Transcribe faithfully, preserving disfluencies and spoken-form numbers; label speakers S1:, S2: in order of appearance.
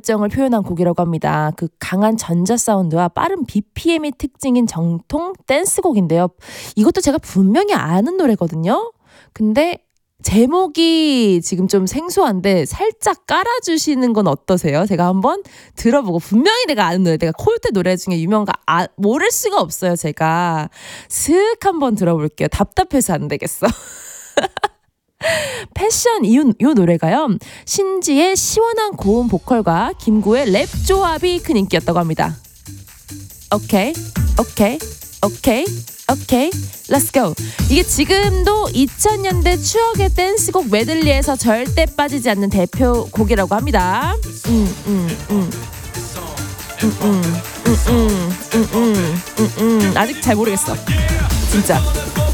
S1: 열정을 표현한 곡이라고 합니다. 그 강한 전자 사운드와 빠른 비피엠이 특징인 정통 댄스곡인데요. 이것도 제가 분명히 아는 노래거든요. 근데 제목이 지금 좀 생소한데 살짝 깔아주시는 건 어떠세요? 제가 한번 들어보고 분명히 내가 아는 노래, 내가 코요태 노래 중에 유명한 거 아, 모를 수가 없어요. 제가 슥 한번 들어볼게요. 답답해서 안 되겠어. 패션 이, 이 노래가요. 신지의 시원한 고음 보컬과 김구의 랩 조합이 큰 인기였다고 합니다. 오케이 오케이 오케이 오케이 렛츠 고. 이게 지금도 이천 년대 추억의 댄스곡 메들리에서 절대 빠지지 않는 대표곡이라고 합니다. 음, 음, 음. 음, 음, 음, 음, 음, 음, 음, 음. 아직 잘 모르겠어 진짜.